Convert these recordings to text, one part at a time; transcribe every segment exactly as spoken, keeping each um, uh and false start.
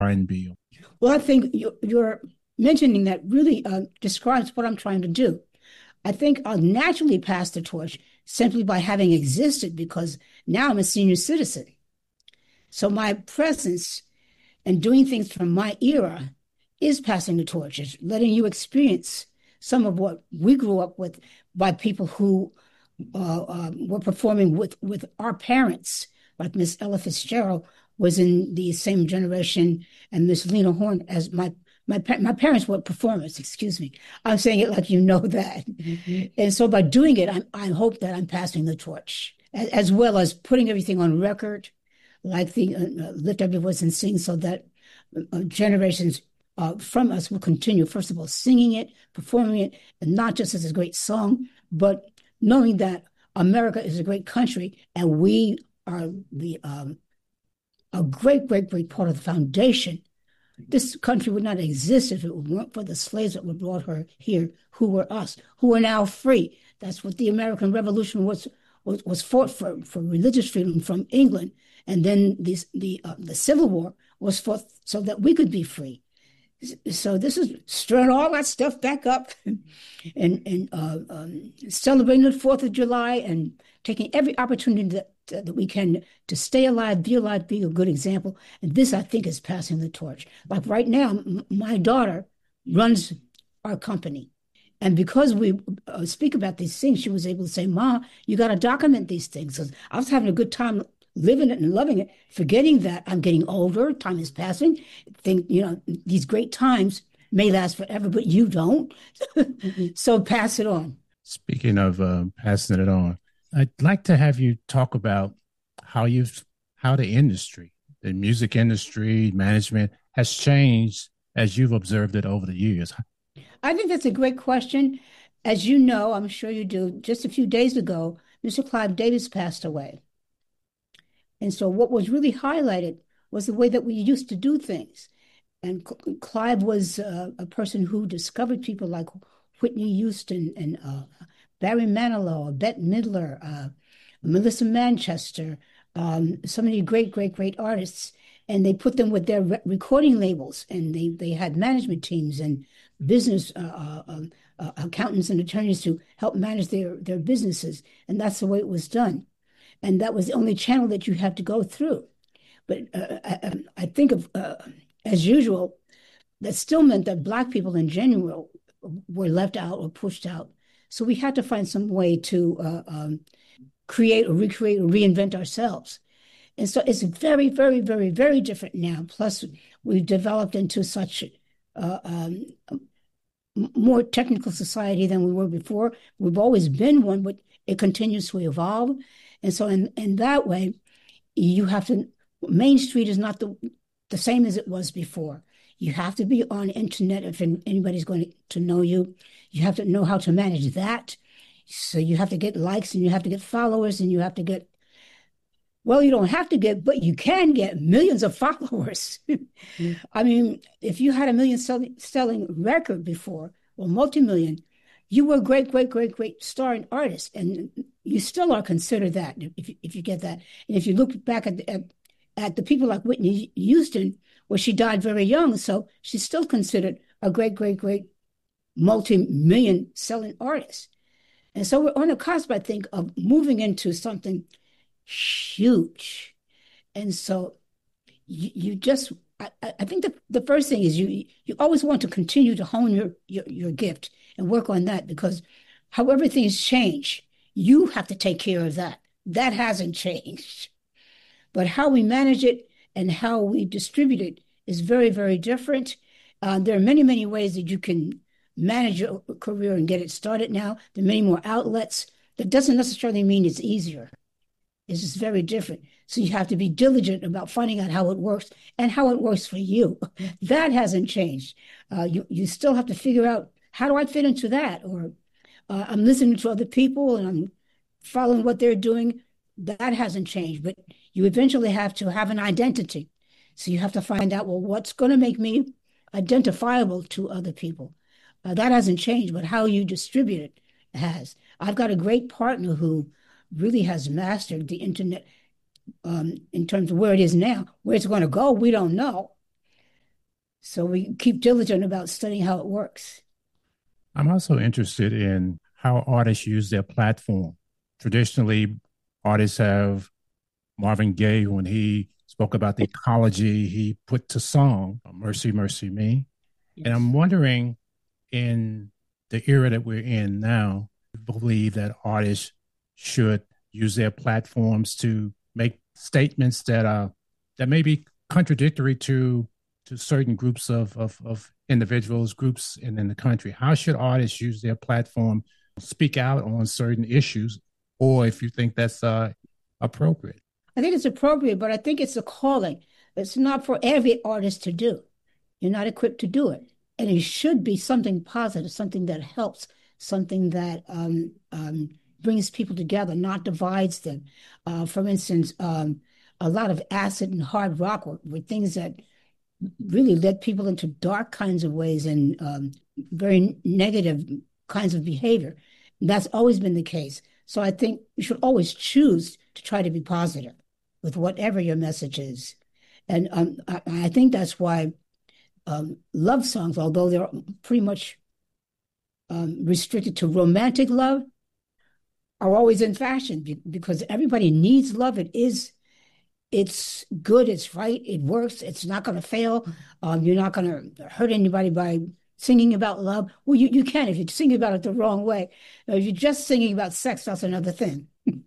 R and B? Well, I think you, you're mentioning that really uh, describes what I'm trying to do. I think I'll naturally pass the torch simply by having existed because now I'm a senior citizen. So my presence and doing things from my era is passing the torch, is letting you experience some of what we grew up with by people who uh, uh, were performing with, with our parents, like Miss Ella Fitzgerald was in the same generation, and Miss Lena Horne as my my my parents were performers. Excuse me, I'm saying it like you know that, mm-hmm. And so by doing it, I I hope that I'm passing the torch as, as well as putting everything on record, like the uh, Lift Up Your Voice and Sing, so that uh, generations uh, from us will continue, first of all, singing it, performing it, and not just as a great song, but knowing that America is a great country and we are the um, a great, great, great part of the foundation. This country would not exist if it weren't for the slaves that were brought her here, who were us, who are now free. That's what the American Revolution was was, was fought for, for religious freedom from England. And then this, the uh, the Civil War was fought so that we could be free. So this is stirring all that stuff back up and, and uh, um, celebrating the fourth of July and taking every opportunity that, that we can to stay alive, be alive, be a good example. And this, I think, is passing the torch. Like right now, m- my daughter runs our company. And because we uh, speak about these things, she was able to say, Ma, you got to document these things. Because I was having a good time living it and loving it, forgetting that I'm getting older, time is passing. Think, you know, these great times may last forever, but you don't. So pass it on. Speaking of uh, passing it on, I'd like to have you talk about how you've how the industry, the music industry, management has changed as you've observed it over the years. I think that's a great question. As you know, I'm sure you do, just a few days ago, Mister Clive Davis passed away. And so what was really highlighted was the way that we used to do things. And Clive was uh, a person who discovered people like Whitney Houston and uh, Barry Manilow, Bette Midler, uh, Melissa Manchester, um, so many great, great, great artists. And they put them with their re- recording labels, and they they had management teams and business uh, uh, um, uh, accountants and attorneys to help manage their their businesses. And that's the way it was done. And that was the only channel that you had to go through. But uh, I, I think of, uh, as usual, that still meant that Black people in general were left out or pushed out. So we had to find some way to uh, um, create or recreate or reinvent ourselves. And so it's very, very, very, very different now. Plus, we've developed into such uh, um, more technical society than we were before. We've always been one, but it continues to evolve. And so in, in that way, you have to, Main Street is not the, the same as it was before. You have to be on internet if anybody's going to know you. You have to know how to manage that. So you have to get likes and you have to get followers and you have to get, well, you don't have to get, but you can get millions of followers. Mm. I mean, if you had a million selling, selling record before, or multi-million, you were a great, great, great, great star and artist. And you still are considered that if you, if you get that. And if you look back at, at, at the people like Whitney Houston, well, she died very young, so she's still considered a great, great, great multi-million selling artist. And so we're on the cusp, I think, of moving into something huge. And so you, you just, I, I think the, the first thing is you you always want to continue to hone your, your, your gift and work on that because however things change, you have to take care of that. That hasn't changed. But how we manage it and how we distribute it is very, very different. Uh, there are many, many ways that you can manage your career and get it started now. There are many more outlets. That doesn't necessarily mean it's easier. It's just very different. So you have to be diligent about finding out how it works and how it works for you. That hasn't changed. Uh, you, you still have to figure out, how do I fit into that? Or uh, I'm listening to other people and I'm following what they're doing. That hasn't changed. But you eventually have to have an identity. So you have to find out, well, what's going to make me identifiable to other people? Uh, that hasn't changed, but how you distribute it has. I've got a great partner who really has mastered the internet um, in terms of where it is now. Where it's going to go, we don't know. So we keep diligent about studying how it works. I'm also interested in how artists use their platform. Traditionally, artists have Marvin Gaye, when he spoke about the ecology he put to song, Mercy, Mercy Me. And I'm Yes. wondering, in the era that we're in now, I believe that artists should use their platforms to make statements that are that may be contradictory to to certain groups of of, of individuals, groups in, in the country. How should artists use their platform, speak out on certain issues, or if you think that's uh, appropriate? I think it's appropriate, but I think it's a calling. It's not for every artist to do. You're not equipped to do it. And it should be something positive, something that helps, something that um, um, brings people together, not divides them. Uh, for instance, um, a lot of acid and hard rock were, were things that really led people into dark kinds of ways and um, very negative kinds of behavior. That's always been the case. So I think you should always choose to try to be positive with whatever your message is. And um, I, I think that's why um, love songs, although they're pretty much um, restricted to romantic love, are always in fashion because everybody needs love. It is it's good, it's right, it works, it's not going to fail. Um, you're not going to hurt anybody by singing about love. Well, you, you can if you're singing about it the wrong way. Now, if you're just singing about sex, that's another thing.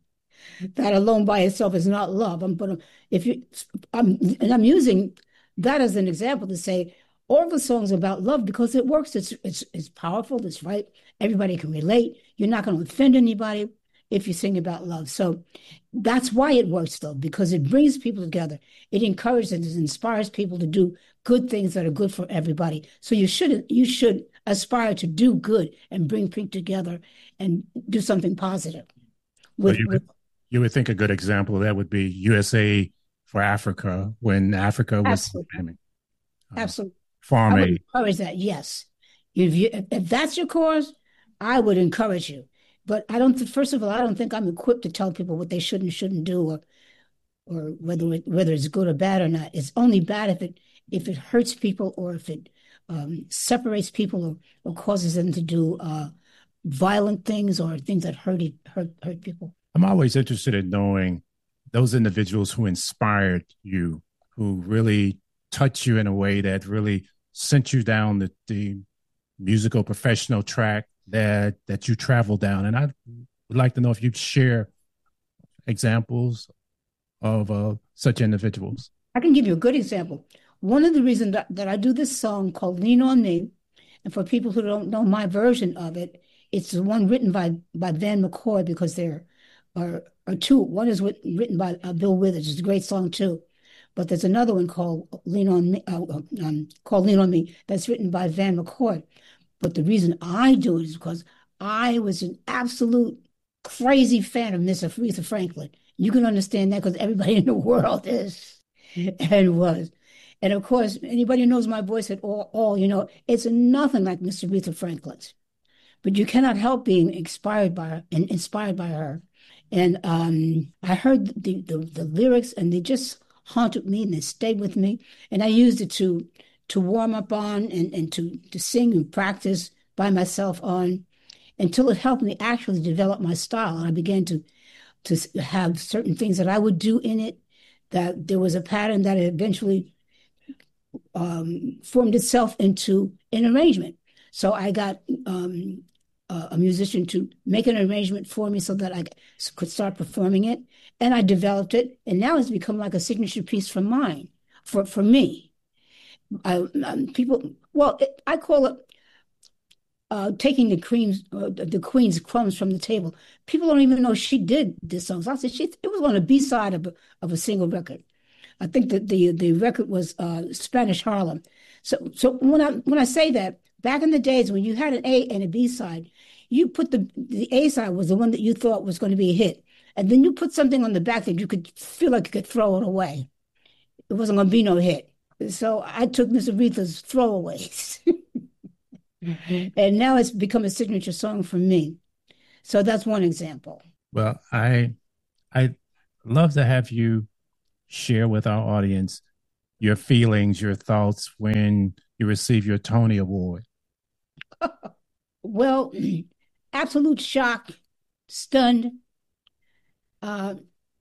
That alone by itself is not love. I'm, but if you, I'm, and I'm using that as an example to say all the songs about love because it works. It's it's it's powerful. It's right. Everybody can relate. You're not going to offend anybody if you sing about love. So that's why it works, though, because it brings people together. It encourages and it inspires people to do good things that are good for everybody. So you should you should aspire to do good and bring people together and do something positive. So With you with you would think a good example of that would be U S A for Africa when Africa was absolutely, farming. Uh, absolutely, I farm would aid. encourage that. Yes, if you if, if that's your cause, I would encourage you. But I don't. First of all, I don't think I'm equipped to tell people what they should and shouldn't do, or or whether it, whether it's good or bad or not. It's only bad if it if it hurts people or if it um, separates people or, or causes them to do uh, violent things or things that hurt hurt hurt people. I'm always interested in knowing those individuals who inspired you, who really touched you in a way that really sent you down the, the musical professional track that that you travel down. And I would like to know if you'd share examples of uh, such individuals. I can give you a good example. One of the reasons that, that I do this song called Lean on Me, and for people who don't know my version of it, it's the one written by by Van McCoy because there are, are two. One is writ- written by uh, Bill Withers. It's a great song too. But there's another one called Lean on Me, uh, uh, um, called Lean on Me that's written by Van McCoy. But the reason I do it is because I was an absolute crazy fan of Miss Aretha Franklin. You can understand that because everybody in the world is and was. And of course, anybody who knows my voice at all, all you know, it's nothing like Miss Aretha Franklin's. But you cannot help being inspired by her and inspired by her. And um, I heard the, the the lyrics, and they just haunted me, and they stayed with me. And I used it to to warm up on, and, and to to sing and practice by myself on, until it helped me actually develop my style. And I began to to have certain things that I would do in it. That there was a pattern that eventually um, formed itself into an arrangement. So I got um, a, a musician to make an arrangement for me so that I could start performing it, and I developed it, and now it's become like a signature piece for mine, for for me. I, um, people, well, it, I call it uh, taking the queen's uh, the queen's crumbs from the table. People don't even know she did this song. So I said she it was on a B side of a, of a single record. I think that the the record was uh, Spanish Harlem. So so when I when I say that, back in the days when you had an A and a B side, you put the the A side was the one that you thought was going to be a hit, and then you put something on the back that you could feel like you could throw it away. It wasn't going to be no hit. So I took Miss Aretha's throwaways, and now it's become a signature song for me. So that's one example. Well, I I love to have you share with our audience your feelings, your thoughts when you received your Tony Award? Well, absolute shock, stunned. Uh,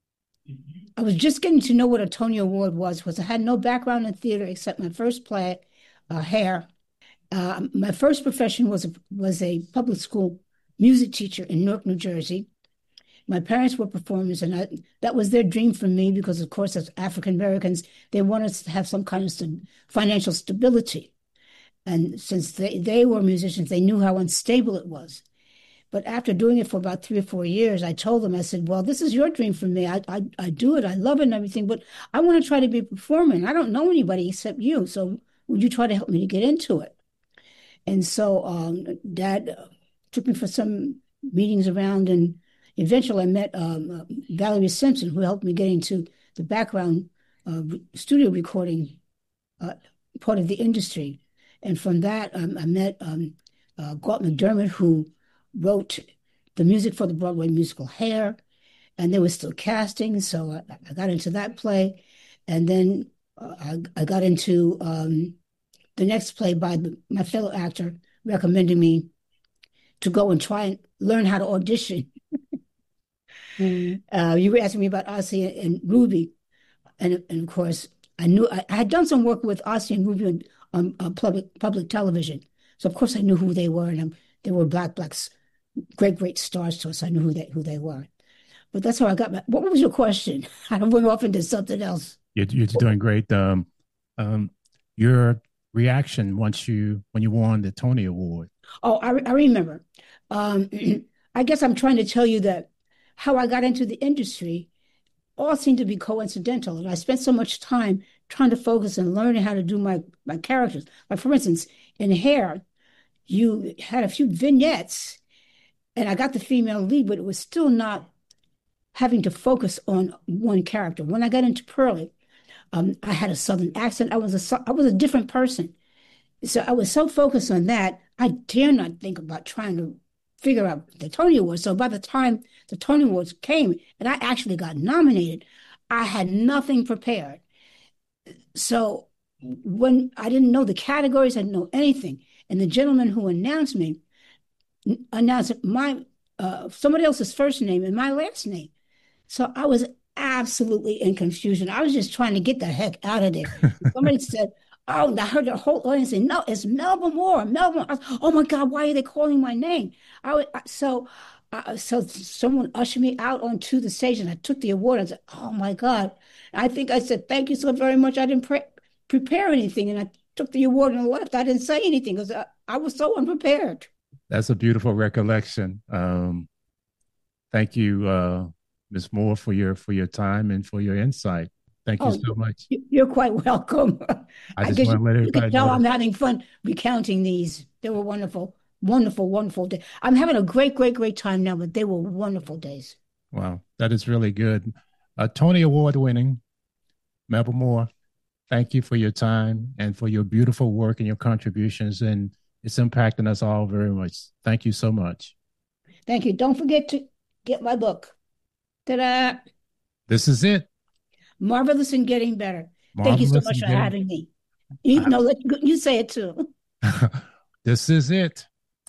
I was just getting to know what a Tony Award was, because I had no background in theater except my first play, uh, Hair. Uh, my first profession was a, was a public school music teacher in Newark, New Jersey. My parents were performers, and I, that was their dream for me because, of course, as African Americans, they wanted us to have some kind of st- financial stability. And since they, they were musicians, they knew how unstable it was. But after doing it for about three or four years, I told them, I said, well, this is your dream for me. I, I, I do it. I love it and everything, but I want to try to be a performer. And I don't know anybody except you. So would you try to help me to get into it? And so um, Dad uh, took me for some meetings around, and eventually I met um, uh, Valerie Simpson, who helped me get into the background uh, studio recording uh, part of the industry. And from that, um, I met um, uh, Galt McDermott, who wrote the music for the Broadway musical Hair, and they were still casting, so I, I got into that play. And then uh, I, I got into um, the next play by the, my fellow actor recommending me to go and try and learn how to audition. Mm-hmm. Uh, you were asking me about Ossie and Ruby, and, and of course, I knew I, I had done some work with Ossie and Ruby on, on, on public public television, so of course I knew who they were, and um, they were black blacks, great great stars to us. I knew who they who they were, but that's how I got my. What was your question? I went off into something else. You're, you're doing great. Um, um, your reaction once you when you won the Tony Award. Oh, I, I remember. Um, I guess I'm trying to tell you that how I got into the industry all seemed to be coincidental. And I spent so much time trying to focus and learning how to do my, my characters. Like, for instance, in Hair, you had a few vignettes, and I got the female lead, but it was still not having to focus on one character. When I got into Pearlie, um, I had a Southern accent. I was a, I was a different person. So I was so focused on that, I dare not think about trying to figure out the Tony Awards. So by the time the Tony Awards came and I actually got nominated, I had nothing prepared. So when I didn't know the categories, I didn't know anything. And the gentleman who announced me announced my uh, somebody else's first name and my last name. So I was absolutely in confusion. I was just trying to get the heck out of there. Somebody said, oh, I heard the whole audience say, no, it's Melba Moore. Melba. I was, oh my God, why are they calling my name? I was, so, uh, so someone ushered me out onto the stage, and I took the award. I said, oh my God. I think I said, thank you so very much. I didn't pre- prepare anything. And I took the award and left. I didn't say anything because I, I was so unprepared. That's a beautiful recollection. Um, thank you, uh, Miz Moore, for your, for your time and for your insight. Thank you oh, so much. You're quite welcome. I just I want to let everybody you can tell know. I'm having fun recounting these. They were wonderful, wonderful, wonderful days. I'm having a great, great, great time now, but they were wonderful days. Wow, that is really good. Uh, Tony Award winning, Melba Moore, thank you for your time and for your beautiful work and your contributions. And it's impacting us all very much. Thank you so much. Thank you. Don't forget to get my book. Ta-da! This is it. Marvelous and Getting Better. Marvelous. Thank you so much for getting... having me. You know, let you say it too. This is it.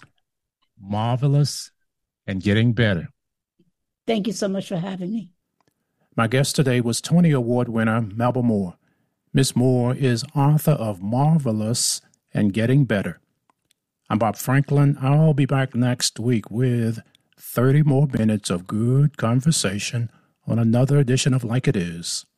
Marvelous and Getting Better. Thank you so much for having me. My guest today was Tony Award winner Melba Moore. Miss Moore is author of Marvelous and Getting Better. I'm Bob Franklin. I'll be back next week with thirty more minutes of good conversation on another edition of Like It Is.